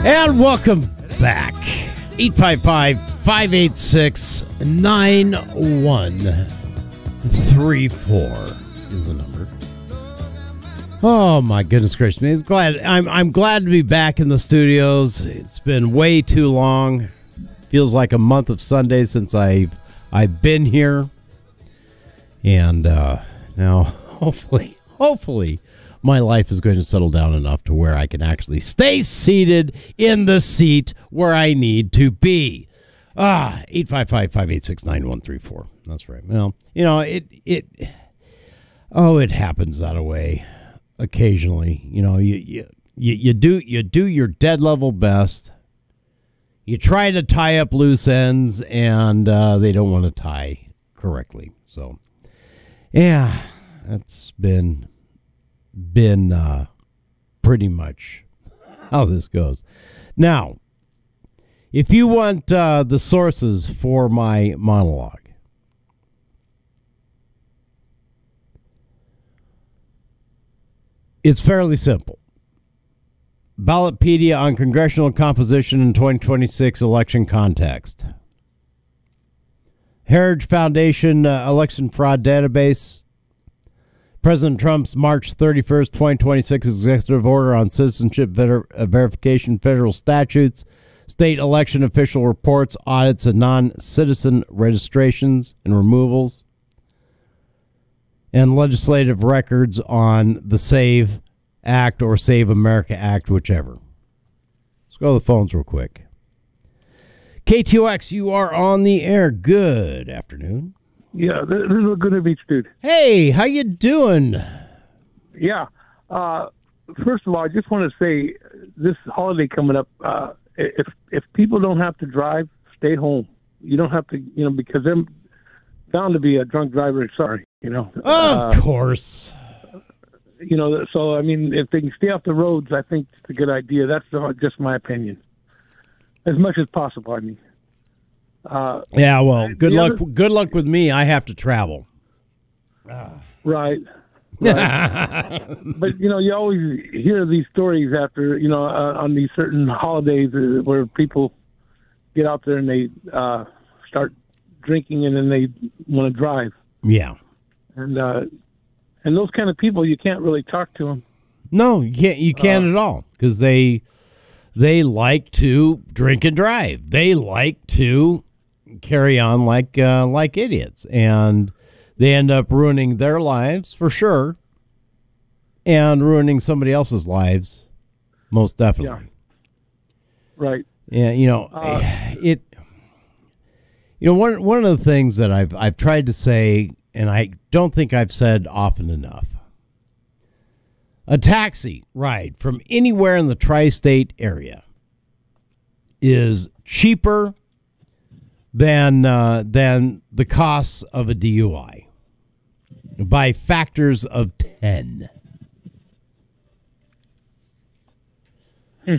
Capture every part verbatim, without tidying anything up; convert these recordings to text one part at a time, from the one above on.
And welcome back. eight five five, five eight six, nine one three four is the number. Oh my goodness gracious me. It's glad I'm I'm glad to be back in the studios. It's been way too long. Feels like a month of Sundays since I've I've been here. And uh, now hopefully hopefully my life is going to settle down enough to where I can actually stay seated in the seat where I need to be. Ah, eight five five, five eight six, nine one three four. That's right. Well, you know, it, it, oh, it happens that way occasionally. You know, you, you, you, you do, you do your dead level best. You try to tie up loose ends and uh, they don't want to tie correctly. So, yeah, that's been... been uh, pretty much how this goes. Now, if you want uh, the sources for my monologue, it's fairly simple. Ballotpedia on congressional composition in twenty twenty-six election context. Heritage Foundation uh, election fraud database. President Trump's March thirty-first, twenty twenty-six executive order on citizenship ver- verification, federal statutes, state election official reports, audits, and non-citizen registrations and removals, and legislative records on the SAVE Act or Save America Act, whichever. Let's go to the phones real quick. K T O X, you are on the air. Good afternoon. Yeah, this is a good beach, dude. Hey, how you doing? Yeah. Uh, first of all, I just want to say this holiday coming up, uh, if if people don't have to drive, stay home. You don't have to, you know, because they're bound to be a drunk driver. Sorry, you know. Of uh, course. You know, so, I mean, if they can stay off the roads, I think it's a good idea. That's just my opinion. As much as possible, I mean. Uh, yeah, well, good luck. Other, good luck with me. I have to travel. Right. right. But you know, you always hear these stories after you know uh, on these certain holidays uh, where people get out there and they uh, start drinking and then they want to drive. Yeah. And uh, and those kind of people, you can't really talk to them. No, you can't. You can't uh, at all because they they like to drink and drive. They like to carry on like uh, like idiots, and they end up ruining their lives for sure, and ruining somebody else's lives, most definitely. Yeah. Right. Yeah, you know, uh, it. You know, one one of the things that I've I've tried to say, and I don't think I've said often enough. A taxi ride from anywhere in the tri-state area is cheaper than uh, than the costs of a D U I by factors of ten. Hmm.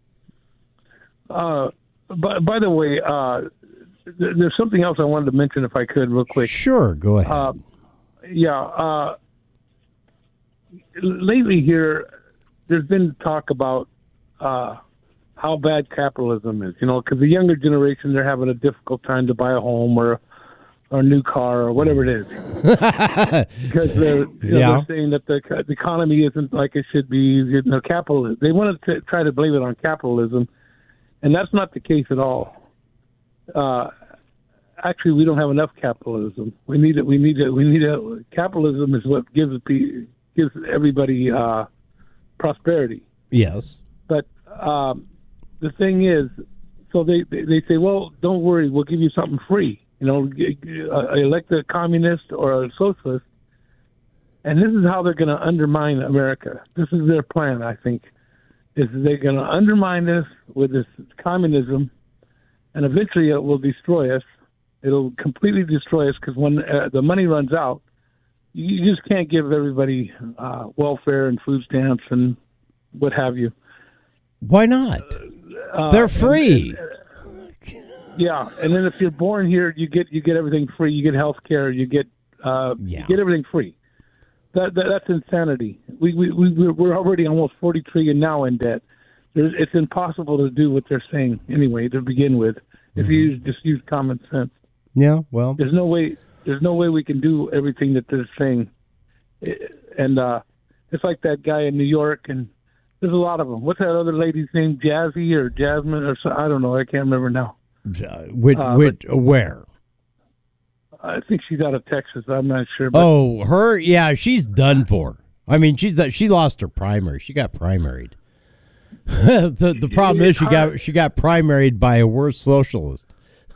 Uh, by, by the way, uh, th- there's something else I wanted to mention if I could real quick. Sure, go ahead. Uh, yeah. Uh, lately here, there's been talk about uh, how bad capitalism is, you know, because the younger generation, they're having a difficult time to buy a home or, or a new car or whatever it is. Because they're, you know, yeah. they're saying that the, the economy isn't like it should be. You know, capitalism. They want to try to blame it on capitalism, and that's not the case at all. Uh, actually, we don't have enough capitalism. We need it. We need it. We need it. Capitalism is what gives gives everybody uh, prosperity. Yes, but um, the thing is, so they, they they say, well, don't worry, we'll give you something free. You know, uh, elect a communist or a socialist, and this is how they're going to undermine America. This is their plan, I think. Is they're going to undermine us with this communism, and eventually it will destroy us. It'll completely destroy us because when uh, the money runs out, you just can't give everybody uh, welfare and food stamps and what have you. Why not? Uh, They're free. And, and, yeah, and then if you're born here, you get you get everything free. You get health care. You get uh, yeah. you get everything free. That, that that's insanity. We we we we're already almost forty trillion now in debt. there's, it's impossible to do what they're saying anyway to begin with. If mm-hmm. you use, just use common sense. Yeah, well, there's no way. There's no way we can do everything that they're saying, and uh, it's like that guy in New York, and there's a lot of them. What's that other lady's name? Jazzy or Jasmine or so, I don't know. I can't remember now. Uh, which, uh, which, where? I think she's out of Texas. I'm not sure. But oh, her? Yeah, she's done for. I mean, she's she lost her primary. She got primaried. the the problem is she got she got primaried by a worse socialist.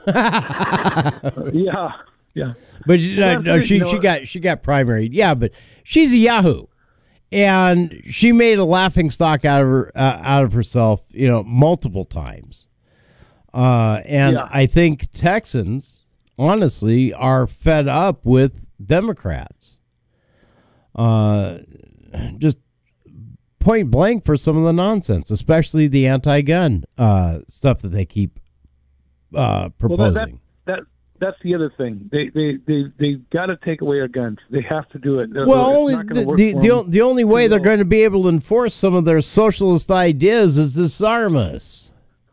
yeah, yeah. But uh, no, she she got she got primaried. Yeah, but she's a Yahoo, and she made a laughing stock out of her uh, out of herself. You know, multiple times. Uh, and yeah. I think Texans, honestly, are fed up with Democrats. Uh, just point blank for some of the nonsense, especially the anti-gun uh, stuff that they keep uh, proposing. Well, that, that, that that's the other thing. They they they they got to take away our guns. They have to do it. Well, only the the, the, the only way they're going to be able to enforce some of their socialist ideas is disarm us.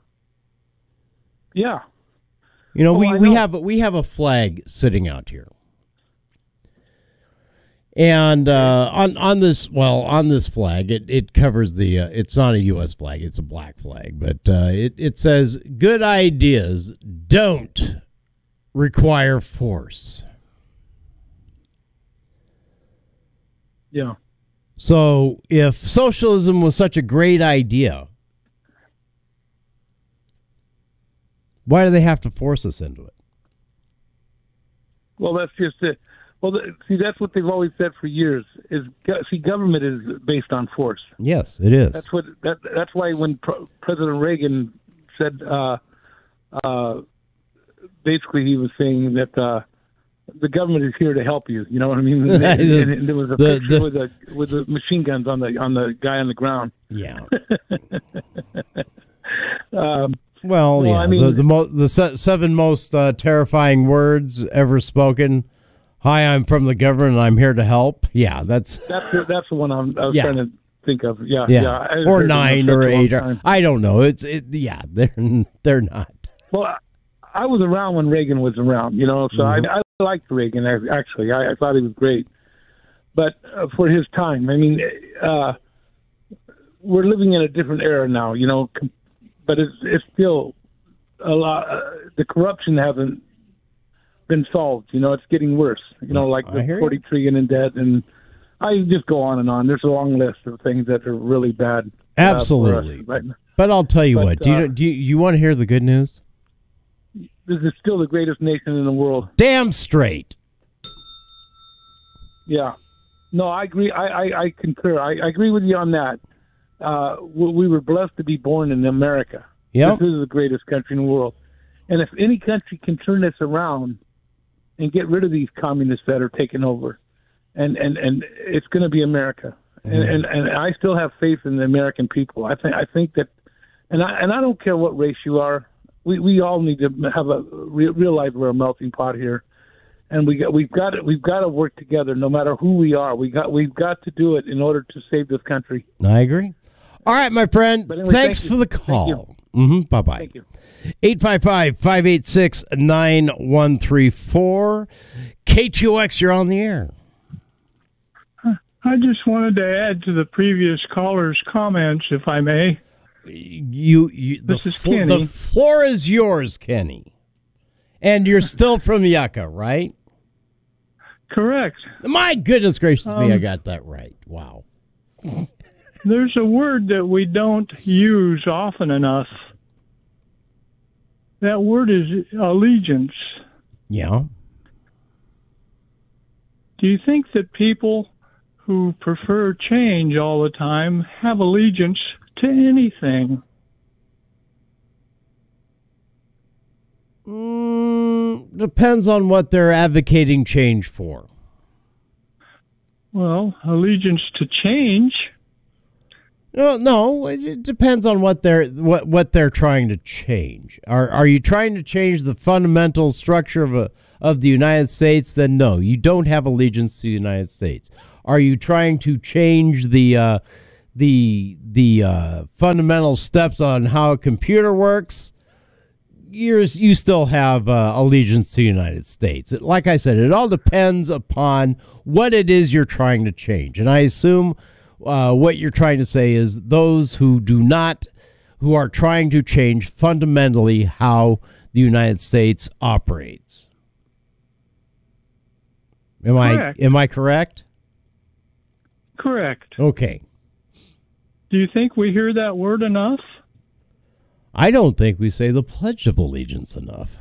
Yeah. You know, oh, we, know. we have we have a flag sitting out here. And uh, on on this, well, on this flag, it, it covers the. Uh, it's not a U S flag; it's a black flag, but uh, it it says, "Good ideas don't require force." Yeah. So, if socialism was such a great idea, why do they have to force us into it? Well, that's just it. Well, see, that's what they've always said for years. Is see, government is based on force. Yes, it is. That's what. That, that's why when Pro- President Reagan said, uh, uh, basically, he was saying that uh, the government is here to help you. You know what I mean? And, and, and there was a the, picture the, with the with the machine guns on the on the guy on the ground. Yeah. um, well, well, yeah. I mean, the the, mo- the se- seven most uh, terrifying words ever spoken. Hi, I'm from the government, and I'm here to help. Yeah, that's that's the, that's the one I'm, I was yeah. trying to think of. Yeah, yeah, yeah. or nine or eight. Or, I don't know. It's it. Yeah, they're they're not. Well, I, I was around when Reagan was around. You know, so mm-hmm. I, I liked Reagan. Actually, I, I thought he was great. But uh, for his time, I mean, uh, we're living in a different era now. You know, but it's it's still a lot. Uh, the corruption hasn't been solved. You know, it's getting worse. You know, like the forty trillion in debt, and I just go on and on. There's a long list of things that are really bad. Absolutely. Uh, right now. But I'll tell you but, what. Do you uh, do you, you want to hear the good news? This is still the greatest nation in the world. Damn straight. Yeah. No, I agree. I I, I concur. I, I agree with you on that. Uh, we, we were blessed to be born in America. Yep. This is the greatest country in the world. And if any country can turn this around and get rid of these communists that are taking over, and, and, and it's going to be America. Mm-hmm. And, and and I still have faith in the American people. I think I think that, and I and I don't care what race you are. We we all need to have a realize we're a melting pot here, and we got we've got to, we've got to work together no matter who we are. We got we've got to do it in order to save this country. I agree. All right, my friend. Anyway, thanks thank for the call. Mm-hmm. Bye bye. Thank you. eight five five, five eight six, nine one three four. K T O X, you're on the air. I just wanted to add to the previous caller's comments, if I may. You, you the, this is fl- Kenny. The floor is yours, Kenny. And you're still from Yucca, right? Correct. My goodness gracious um, me, I got that right. Wow. There's a word that we don't use often enough. That word is allegiance. Yeah. Do you think that people who prefer change all the time have allegiance to anything? Mm, depends on what they're advocating change for. Well, allegiance to change. No, no, it depends on what they're what, what they're trying to change. Are are you trying to change the fundamental structure of a of the United States? Then no, you don't have allegiance to the United States. Are you trying to change the uh, the the uh, fundamental steps on how a computer works, you're, you still have uh, allegiance to the United States. It, like I said, it all depends upon what it is you're trying to change. And I assume uh, what you're trying to say is those who do not, who are trying to change fundamentally how the United States operates. Am Correct. I am I correct? Correct. Okay. Do you think we hear that word enough? I don't think we say the Pledge of Allegiance enough.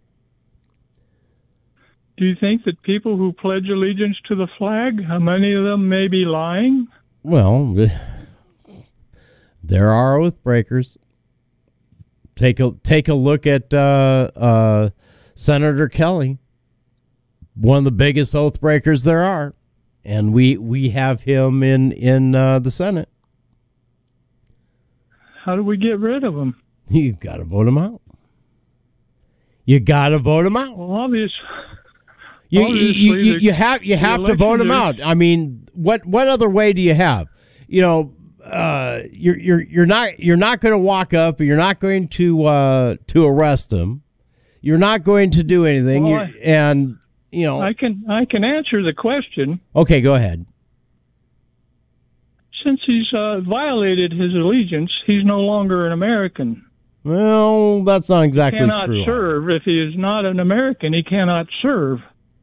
Do you think that people who pledge allegiance to the flag, how many of them may be lying? Well, there are oath breakers. Take a take a look at uh, uh, Senator Kelly, one of the biggest oath breakers there are, and we we have him in in uh, the Senate. How do we get rid of them? You've got to vote him out. You got to vote him out. Well, obvious. You, obviously, you, you, the- you have you have to vote him election out. I mean, what what other way do you have? You know, uh, you're you're you're not you're not going to walk up. You're not going to uh, to arrest him. You're not going to do anything. Well, You're- and you know, I can I can answer the question. okay, go ahead. Since he's uh, violated his allegiance, he's no longer an American. Well, that's not exactly He cannot true. serve. If he is not an American, he cannot serve.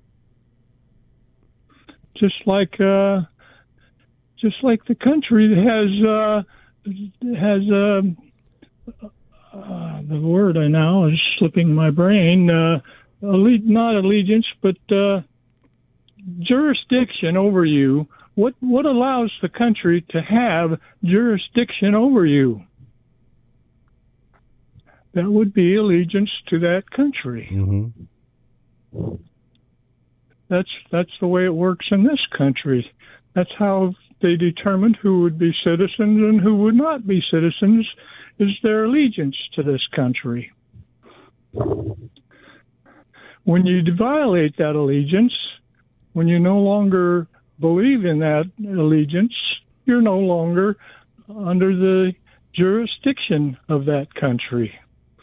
Just like uh, just like the country has uh, has uh, uh, the word I now is slipping my brain. Uh, alle- not allegiance, but uh, jurisdiction over you. What what allows the country to have jurisdiction over you? That would be allegiance to that country. Mm-hmm. That's that's the way it works in this country. That's how they determined who would be citizens and who would not be citizens, is their allegiance to this country. When you violate that allegiance, when you no longer believe in that allegiance, you're no longer under the jurisdiction of that country.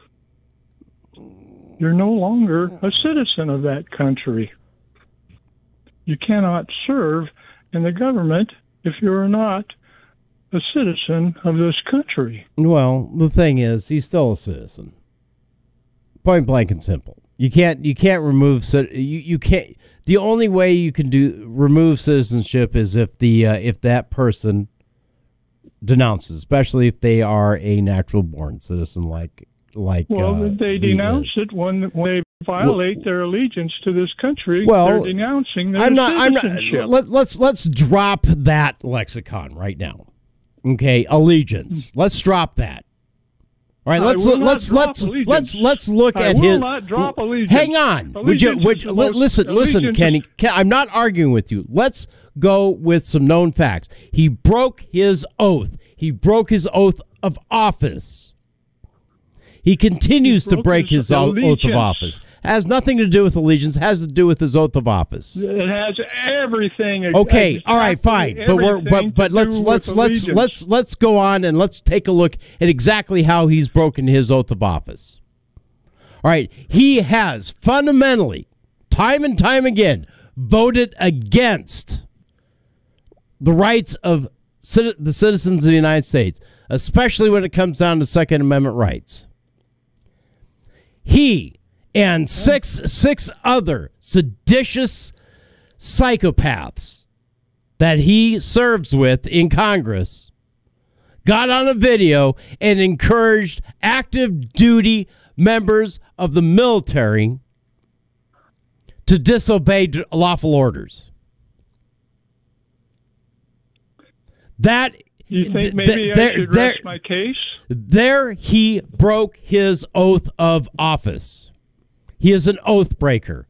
You're no longer a citizen of that country. You cannot serve in the government if you're not a citizen of this country. Well, the thing is, he's still a citizen. Point blank and simple. You can't you can't remove cit- you you can't. The only way you can do remove citizenship is if the uh, if that person denounces, especially if they are a natural born citizen, like like. Well, uh, they he denounce is. it when when they violate their allegiance to this country. Well, they're denouncing their I'm not. I'm citizenship. not. Let's let's let's drop that lexicon right now. Okay, allegiance. Let's drop that. All right, I let's will not let's drop let's allegiance. let's let's look I at will his. not drop allegiance. Hang on. Would you? Allegiance Would is you, the li- most- listen? Listen, allegiance Kenny. is- Ken, I'm not arguing with you. Let's go with some known facts. He broke his oath. He broke his oath of office. He continues He to broke break his his o- oath of allegiance. office. Has nothing to do with allegiance. Has to do with his oath of office. It has everything. Okay, all right, fine. But we're everything but but to let's do let's with let's allegiance. let's let's go on and let's take a look at exactly how he's broken his oath of office. All right, he has fundamentally, time and time again, voted against the rights of citi- the citizens of the United States, especially when it comes down to Second Amendment rights. He and six six other seditious psychopaths that he serves with in Congress got on a video and encouraged active duty members of the military to disobey d- lawful orders. That You think th- maybe th- I there- should there- rest my case? There he broke his oath of office. He is an oath breaker.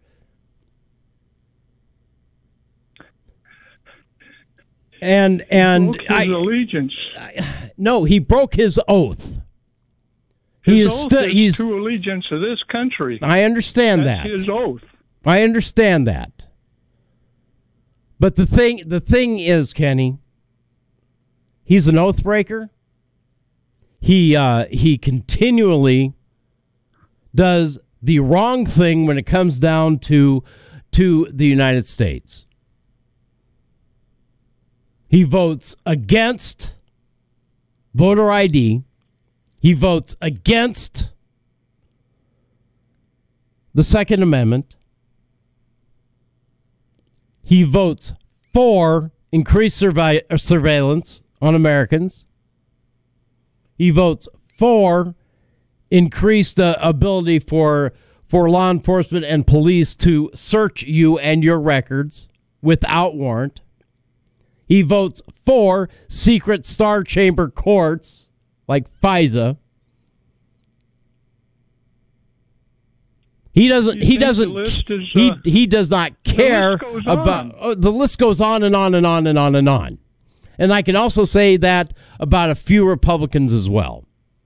And and Broke his I allegiance. no, he broke his oath. He His is oath still is he's to allegiance to this country. I understand That's that. his oath. I understand that. But the thing the thing is, Kenny, He's an oath breaker. He uh, he continually does the wrong thing when it comes down to to the United States. He votes against voter I D. He votes against the Second Amendment. He votes for increased survi- surveillance on Americans. He votes for increased uh, ability for for law enforcement and police to search you and your records without warrant. He votes for secret star chamber courts like FISA. He doesn't. He doesn't. Is, he uh, he does not care the list about. Oh, the list goes on and on and on and on and on. And I can also say that about a few Republicans as well.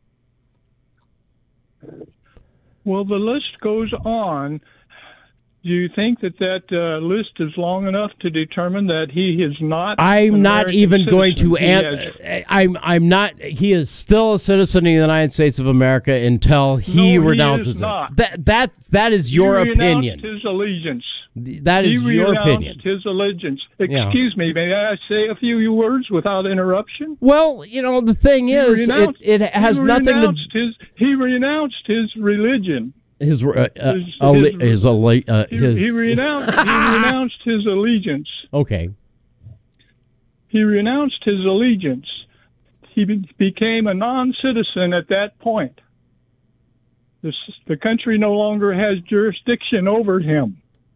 Well, the list goes on. Do you think that that uh, list is long enough to determine that he is not? I'm not American even citizen? going to. He An- has- I'm. I'm not. He is still a citizen of the United States of America until he No, he renounces is it. not. That that that is your he renounced opinion. His allegiance. That is he your renounced opinion. his allegiance. Yeah. Excuse me, may I say a few words without interruption? Well, you know the thing He is, it, renounced- it has he nothing to. renounced his. He renounced his religion. His uh, uh, His- alle- his- his alle- uh, He, his he renounced. he renounced his allegiance. okay. He renounced his allegiance. He be- became a non-citizen at that point. The, s- the country no longer has jurisdiction over him.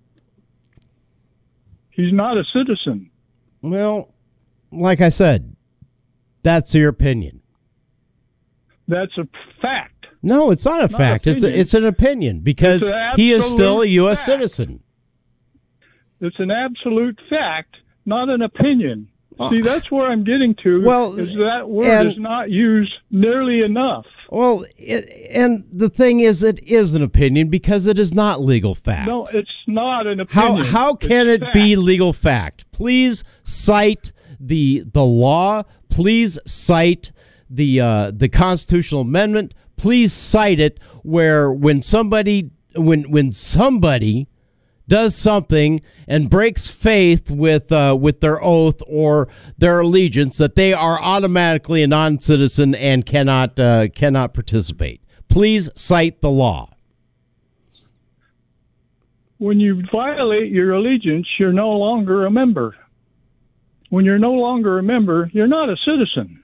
He's not a citizen. Well, like I said, that's your opinion. That's a fact. No, it's not a Not fact. It's a, opinion. it's an opinion because It's an he is still a absolute U S fact. citizen. It's an absolute fact, not an opinion. Uh, See, that's where I'm getting to. well, is that word and- is not used nearly enough. Well, it, and the thing is, it is an opinion because it is not legal fact. No, it's not an How opinion. how can It's it be fact. legal fact? Please cite the the law. Please cite the uh, the constitutional amendment. Please cite it where when somebody when when somebody does something and breaks faith with uh, with their oath or their allegiance, that they are automatically a non-citizen and cannot uh, cannot participate. Please cite the law. When you violate your allegiance, you're no longer a member. When you're no longer a member, you're not a citizen.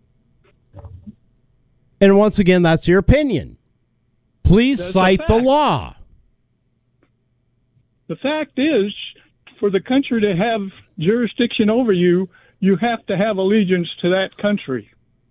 And once again, that's your opinion. Please That's a cite the fact. law. The fact is, for the country to have jurisdiction over you, you have to have allegiance to that country.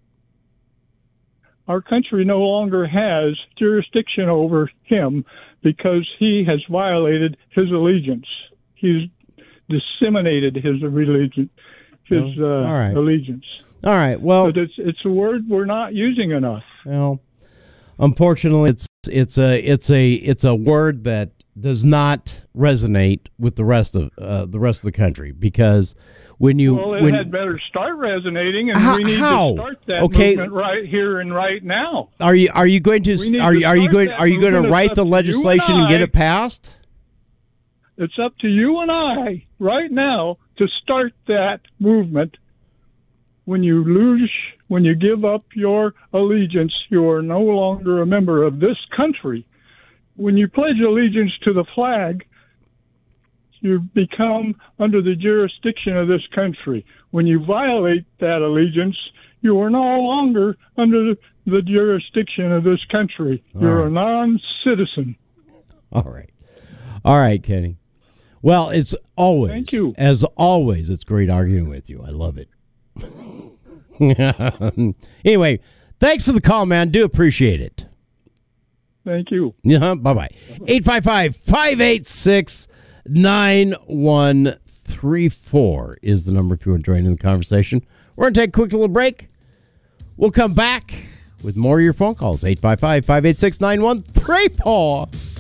Our country no longer has jurisdiction over him because he has violated his allegiance. He's disseminated his religion, his Oh, uh, all right. allegiance. All right. Well, But it's it's a word we're not using enough. well, unfortunately, it's it's a it's a it's a word that does not resonate with the rest of uh, the rest of the country because when you Well, it when had better start resonating, and How- we need how? to start that Okay. movement right here and right now. are you are you going to We need are to you are you start going that are you going to movement. write It's the up to you legislation and and get I. it passed? It's up to you and I right now to start that movement. When you lose, when you give up your allegiance, you are no longer a member of this country. When you pledge allegiance to the flag, you become under the jurisdiction of this country. When you violate that allegiance, you are no longer under the jurisdiction of this country. You're right. a non-citizen. All right. All right, Kenny. Well, it's always, Thank you. as always, it's great arguing with you. I love it. Anyway, thanks for the call, man. Do appreciate it. Thank you. Yeah, bye-bye. eight five five, five eight six, nine one three four is the number if you want to join in the conversation. We're going to take a quick little break. We'll come back with more of your phone calls. eight five five, five eight six, nine one three four.